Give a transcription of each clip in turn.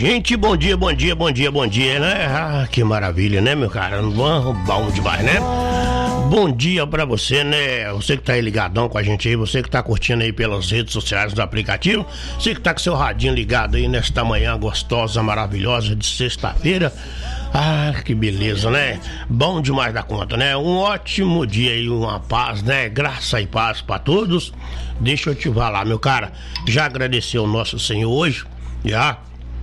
Gente, bom dia, né? Ah, que maravilha, né, meu cara? Bom demais, né? Bom dia pra você, né? Você que tá aí ligadão com a gente aí, você que tá curtindo aí pelas redes sociais do aplicativo, você que tá com seu radinho ligado aí nesta manhã gostosa, maravilhosa de sexta-feira. Ah, que beleza, né? Bom demais da conta, né? Um ótimo dia e uma paz, né? Graça e paz pra todos. Deixa eu te falar, meu cara, já agradeceu o nosso Senhor hoje? Já?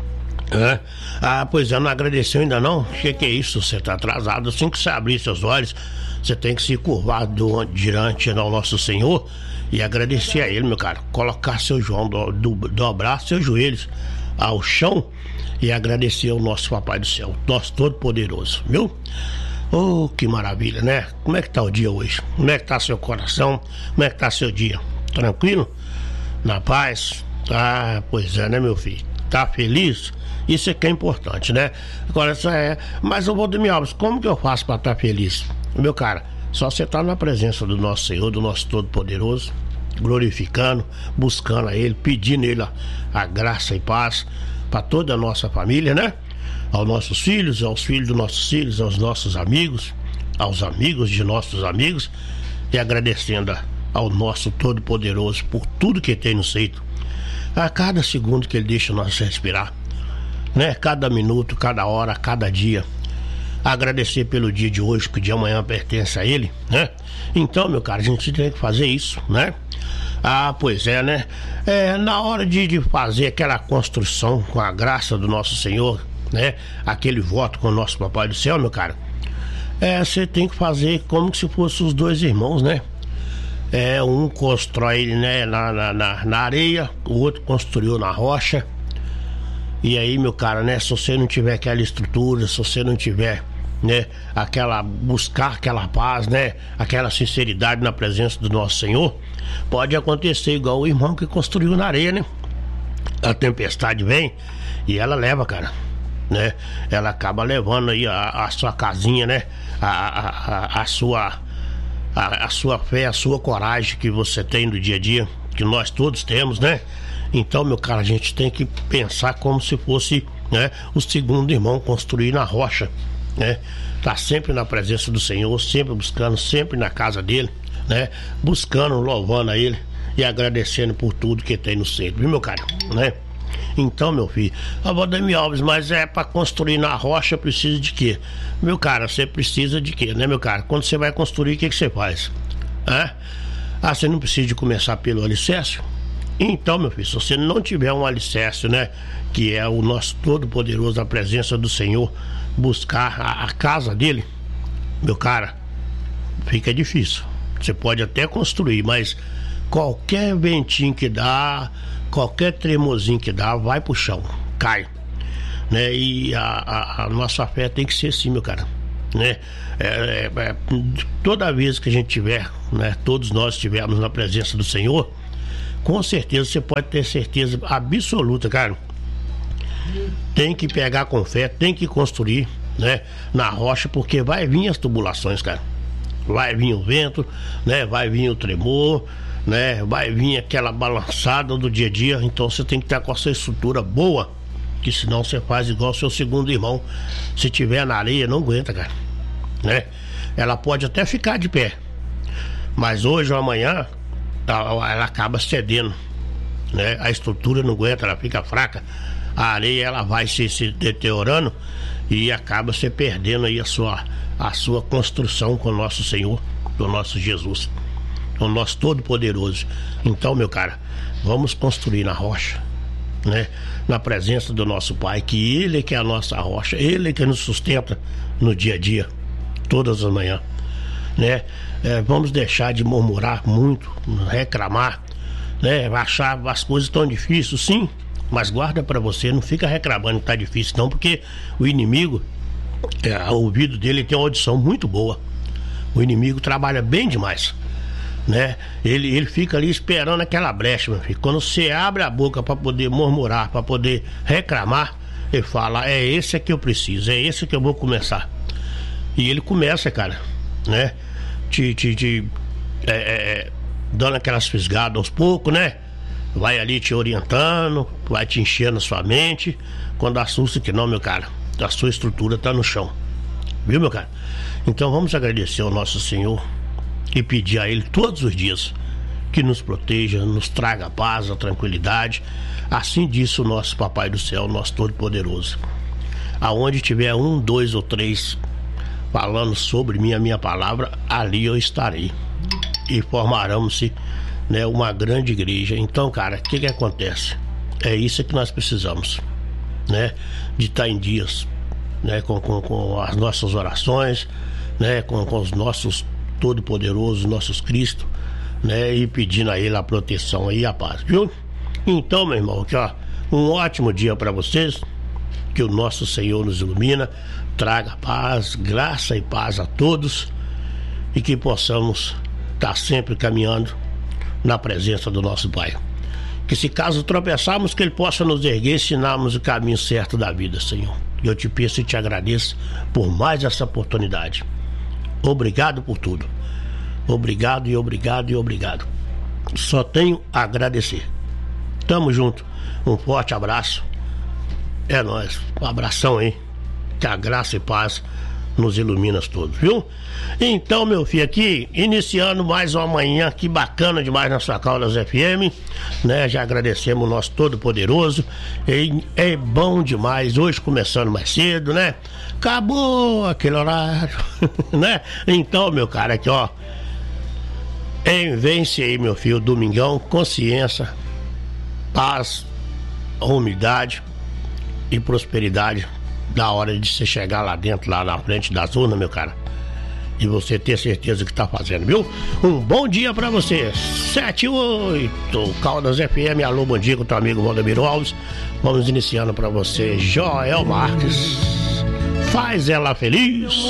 É. Ah, pois é, não agradeceu ainda não? Que é isso? Você tá atrasado. Assim que você abrir seus olhos, você tem que se curvar diante do nosso Senhor e agradecer a Ele, meu cara. Colocar seu João, dobrar seus joelhos ao chão e agradecer ao nosso Papai do Céu, nosso Todo-Poderoso, viu? Oh, que maravilha, né? Como é que tá o dia hoje? Como é que tá seu coração? Como é que tá seu dia? Tranquilo? Na paz? Ah, pois é, né, meu filho? Tá feliz? Isso é que é importante, né? Agora, mas o Valdemir Alves, como que eu faço pra estar feliz? Meu cara, só você tá na presença do nosso Senhor, do nosso Todo-Poderoso, glorificando, buscando a Ele, pedindo a Ele a graça e paz para toda a nossa família, né? Aos nossos filhos, aos filhos dos nossos filhos, aos nossos amigos, aos amigos de nossos amigos, e agradecendo ao nosso Todo-Poderoso por tudo que Ele tem nos feito, a cada segundo que Ele deixa nós respirar, né? Cada minuto, cada hora, cada dia. Agradecer pelo dia de hoje, que o de amanhã pertence a Ele, né? Então, meu cara, a gente tem que fazer isso, né? Ah, pois é, né? Na hora de fazer aquela construção com a graça do nosso Senhor, né? Aquele voto com o nosso Papai do Céu, meu cara, você tem que fazer como se fossem os dois irmãos, né? Um constrói, né, na areia, o outro construiu na rocha. E aí, meu cara, né? Se você não tiver aquela estrutura, se você não tiver, né, buscar aquela paz, né, aquela sinceridade na presença do nosso Senhor, pode acontecer igual o irmão que construiu na areia, né? A tempestade vem e ela leva, cara, né? Ela acaba levando aí a sua casinha, né? A sua fé, a sua coragem que você tem no dia a dia, que nós todos temos, né? Então, meu cara, a gente tem que pensar como se fosse, né, o segundo irmão construir na rocha, né? Tá sempre na presença do Senhor, sempre buscando, sempre na casa dele, né? Buscando, louvando a Ele e agradecendo por tudo que tem no centro, viu, meu cara, né? Então, meu filho, Valdemir Alves, mas para construir na rocha precisa de quê? Meu cara, você precisa de quê, né, meu cara? Quando você vai construir, o que você faz? Você não precisa de começar pelo alicerce? Então, meu filho, se você não tiver um alicerce, né, que é o nosso Todo-Poderoso, a presença do Senhor, buscar a casa dele, meu cara, fica difícil. Você pode até construir, mas qualquer ventinho que dá, qualquer tremorzinho que dá, vai pro chão, cai, né? E a nossa fé tem que ser assim, meu cara, né? Toda vez que a gente tiver, né, todos nós estivermos na presença do Senhor, com certeza, você pode ter certeza absoluta, cara, tem que pegar com fé, tem que construir, né, na rocha, porque vai vir as tubulações, cara. Vai vir o vento, né, vai vir o tremor, né, vai vir aquela balançada do dia a dia. Então você tem que estar com a sua estrutura boa, que senão você faz igual o seu segundo irmão. Se tiver na areia, não aguenta, cara, né? Ela pode até ficar de pé, mas hoje ou amanhã ela acaba cedendo, né? A estrutura não aguenta, ela fica fraca, a areia ela vai se deteriorando e acaba se perdendo aí a sua construção com o nosso Senhor, com o nosso Jesus, com o nosso Todo-Poderoso. Então, meu cara, vamos construir na rocha, né? Na presença do nosso Pai, que Ele que é a nossa rocha, Ele que nos sustenta no dia a dia, todas as manhãs, né? Vamos deixar de murmurar muito, reclamar, né? Achar as coisas tão difíceis, sim, mas guarda pra você, não fica reclamando que tá difícil não, porque o inimigo, o ouvido dele tem uma audição muito boa. O inimigo trabalha bem demais, né? Ele fica ali esperando aquela brecha, meu filho. Quando você abre a boca para poder murmurar, para poder reclamar, ele fala: é esse que eu preciso, é esse que eu vou começar. E ele começa, cara, né? Dando aquelas fisgadas aos poucos, né? vai ali te orientando, vai te enchendo sua mente, quando assusta que não, meu cara, a sua estrutura tá no chão, viu, meu cara? Então vamos agradecer ao nosso Senhor e pedir a Ele todos os dias que nos proteja, nos traga a paz, a tranquilidade. Assim disse o nosso Papai do Céu, nosso Todo-Poderoso: aonde tiver 1, 2 ou 3 falando sobre mim, a minha palavra, ali eu estarei. E formaremos-se, né, uma grande igreja. Então, cara, o que acontece? É isso que nós precisamos, né? De estar em dias, né, com as nossas orações, né, com os nossos Todo-Poderosos, nossos Cristo, né, e pedindo a Ele a proteção e a paz, viu? Então, meu irmão, aqui, ó, um ótimo dia para vocês, que o nosso Senhor nos ilumina, traga paz, graça e paz a todos, e que possamos estar sempre caminhando na presença do nosso Pai. Que se caso tropeçarmos, que Ele possa nos erguer e ensinarmos o caminho certo da vida, Senhor. E eu te peço e te agradeço por mais essa oportunidade. Obrigado por tudo. Obrigado e obrigado e obrigado. Só tenho a agradecer. Tamo junto. Um forte abraço. É nóis. Um abração aí. Que a graça e paz nos ilumina todos, viu? Então, meu filho, aqui, iniciando mais uma manhã, que bacana demais na sua Caldas FM, né? Já agradecemos o nosso Todo-Poderoso. É bom demais, hoje começando mais cedo, né? Acabou aquele horário, né? Então, meu cara, aqui, ó, vence aí, meu filho, domingão, consciência, paz, humildade e prosperidade. Da hora de você chegar lá dentro, lá na frente das urnas, meu cara, e você ter certeza que tá fazendo, viu? Um bom dia pra você. 7-8 Caldas FM. Alô, bom dia com o teu amigo Valdemiro Alves. Vamos iniciando pra você, Joel Marques. Faz ela feliz.